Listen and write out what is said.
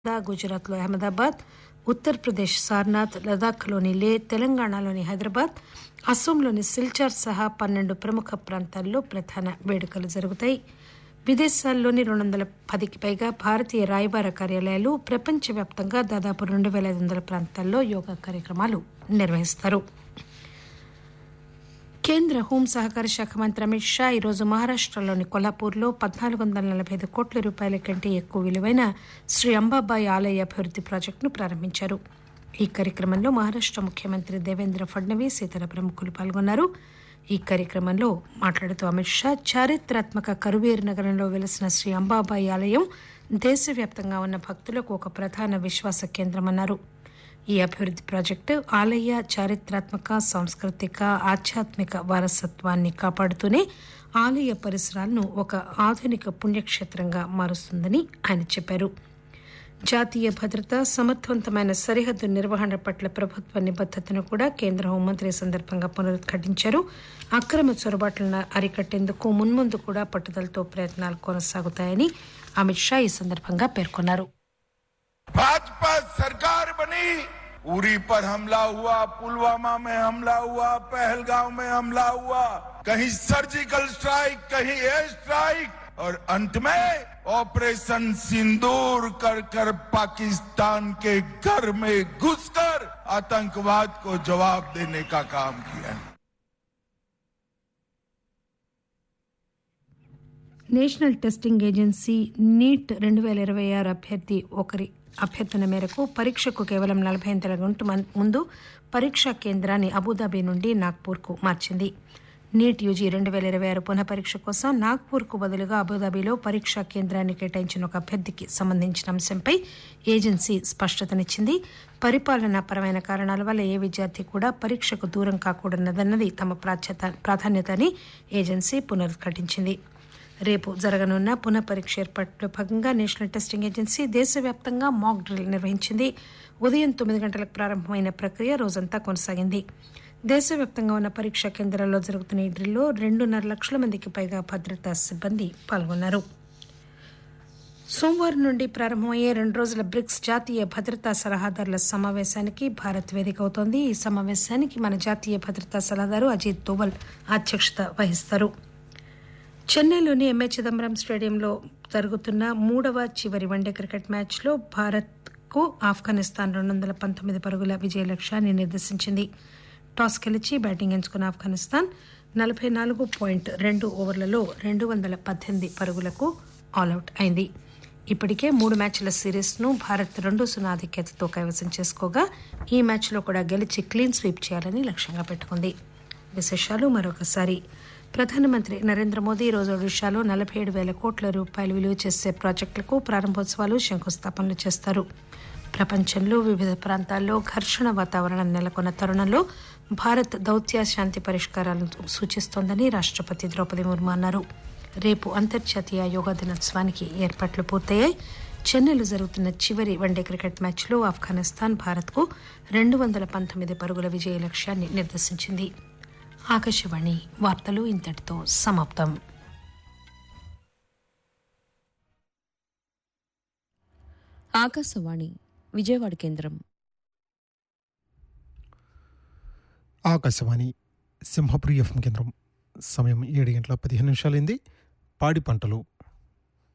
గుజరాత్లో అహ్మదాబాద్, ఉత్తరప్రదేశ్ సార్నాథ్, లదాఖ్లోని లే, తెలంగాణలోని హైదరాబాద్, అస్సోంలోని సిల్చార్ సహా 12 ప్రముఖ ప్రాంతాల్లో ప్రధాన వేడుకలు జరుగుతాయి. విదేశాల్లోని 210కి పైగా భారతీయ రాయబార కార్యాలయాలు, ప్రపంచవ్యాప్తంగా దాదాపు 2500 ప్రాంతాల్లో యోగా కార్యక్రమాలు నిర్వహిస్తారు. కేంద్ర హోం సహకార శాఖ మంత్రి అమిత్ షా ఈరోజు మహారాష్టలోని కొల్హాపూర్లో 1445 కోట్ల రూపాయల కంటే ఎక్కువ విలువైన శ్రీ అంబాబాయి ఆలయ అభివృద్ది ప్రాజెక్టును ప్రారంభించారు. ఈ కార్యక్రమంలో మహారాష్ట ముఖ్యమంత్రి దేవేంద్ర ఫడ్నవీస్ ఇతర ప్రముఖులు పాల్గొన్నారు. ఈ కార్యక్రమంలో మాట్లాడుతూ అమిత్ షా చారిత్రాత్మక కరువేరు నగరంలో వెలసిన శ్రీ అంబాబాయి ఆలయం దేశవ్యాప్తంగా ఉన్న భక్తులకు ఒక ప్రధాన విశ్వాస కేంద్రమన్నారు. ఈ అభివృద్ది ప్రాజెక్టు ఆలయ చారిత్రాత్మక, సాంస్కృతిక, ఆధ్యాత్మిక వారసత్వాన్ని కాపాడుతూనే ఆలయ పరిసరాలను ఒక ఆధునిక పుణ్యక్షేత్రంగా మారుస్తుందని ఆయన చెప్పారు. జాతీయ భద్రత, సమర్థవంతమైన సరిహద్దు నిర్వహణ పట్ల ప్రభుత్వ నిబద్దతను కూడా కేంద్ర హోంమంత్రి ఈ సందర్భంగా పునరుద్ఘాటించారు. అక్రమ చొరబాట్లను అరికట్టేందుకు మున్ముందు కూడా పట్టుదలతో ప్రయత్నాలు కొనసాగుతాయని అమిత్ షా ఈ సందర్భంగా పేర్కొన్నారు. भाजपा सरकार बनी, उरी पर हमला हुआ, पुलवामा में हमला हुआ, पहलगांव में हमला हुआ, कहीं सर्जिकल स्ट्राइक, कहीं एयर स्ट्राइक और अंत में ऑपरेशन सिंदूर कर पाकिस्तान के घर में घुसकर आतंकवाद को जवाब देने का काम किया. నేషనల్ టెస్టింగ్ ఏజెన్సీ నీట్ 2026 అభ్యర్థన మేరకు పరీక్షకు కేవలం 48 గంటల ముందు పరీక్షా కేంద్రాన్ని అబుదాబి నుండి నాగ్పూర్కు మార్చింది. నీట్ యూజీ 2026 పునః పరీక్ష కోసం నాగ్పూర్కు బదులుగా అబుదాబిలో పరీక్షా కేంద్రాన్ని కేటాయించిన ఒక అభ్యర్థికి సంబంధించిన అంశంపై ఏజెన్సీ స్పష్టతనిచ్చింది. పరిపాలనాపరమైన కారణాల వల్ల ఏ విద్యార్థి కూడా పరీక్షకు దూరం కాకూడదన్నది తమ ప్రాధాన్యత అని ఏజెన్సీ పునరుద్ఘాటించింది. రేపు జరగనున్న పునః పరీక్ష ఏర్పాట్లో భాగంగా నేషనల్ టెస్టింగ్ ఏజెన్సీ దేశవ్యాప్తంగా మాక్ డ్రిల్ నిర్వహించింది. ఉదయం 9 గంటలకు ప్రారంభమైన ప్రక్రియ రోజంతా కొనసాగింది. దేశవ్యాప్తంగా ఉన్న పరీక్షా కేంద్రాల్లో జరుగుతున్న ఈ డ్రిల్లో 2.5 లక్షల మందికి పైగా భద్రతా సిబ్బంది పాల్గొన్నారు. సోమవారం నుండి ప్రారంభమయ్యే 2 రోజుల బ్రిక్స్ జాతీయ భద్రతా సలహాదారుల సమావేశానికి భారత్ వేదిక అవుతోంది. ఈ సమావేశానికి మన జాతీయ భద్రతా సలహాదారు అజిత్ దోవల్ అధ్యక్షత వహిస్తారు. చెన్నైలోని ఎంఏ చిదంబరం స్టేడియంలో జరుగుతున్న 3వ చివరి వన్డే క్రికెట్ మ్యాచ్లో భారత్కు ఆఫ్ఘనిస్తాన్ 219 పరుగుల విజయ లక్ష్యాన్ని నిర్దేశించింది. టాస్ గెలిచి బ్యాటింగ్ ఎంచుకున్న ఆఫ్ఘనిస్తాన్ 44.2 ఓవర్లలో 218 పరుగులకు ఆలౌట్ అయింది. ఇప్పటికే 3 మ్యాచ్ల సిరీస్ను భారత్ 2-0 ఆధిక్యతతో కైవసం చేసుకోగా ఈ మ్యాచ్లో కూడా గెలిచి క్లీన్ స్వీప్ చేయాలని లక్ష్యంగా పెట్టుకుంది. విశేషాలు మరొకసారి. ప్రధానమంత్రి నరేంద్ర మోదీ ఈరోజు ఒడిశాలో 47,000 కోట్ల రూపాయలు విలువ చేసే ప్రాజెక్టులకు ప్రారంభోత్సవాలు, శంకుస్థాపనలు చేస్తారు. ప్రపంచంలో వివిధ ప్రాంతాల్లో ఘర్షణ వాతావరణం నెలకొన్న తరుణంలో భారత్ దౌత్య శాంతి పరిష్కారాలను సూచిస్తోందని రాష్టపతి ద్రౌపది ముర్ము అన్నారు. రేపు అంతర్జాతీయ యోగా దినోత్సవానికి ఏర్పాట్లు పూర్తయ్యాయి. చెన్నైలో జరుగుతున్న చివరి వన్డే క్రికెట్ మ్యాచ్లో ఆఫ్ఘనిస్తాన్ భారత్కు 219 పరుగుల విజయ లక్ష్యాన్ని నిర్దేశించింది. ఆకాశవాణి వార్తలు ఇంతటితో సమాప్తం. ఆకాశవాణి విజయవాడ కేంద్రం. ఆకాశవాణి సింహపురి ఎఫ్ఎం కేంద్రం. సమయం 7 గంటల 15 నిమిషాలైంది. పాడి పంటలు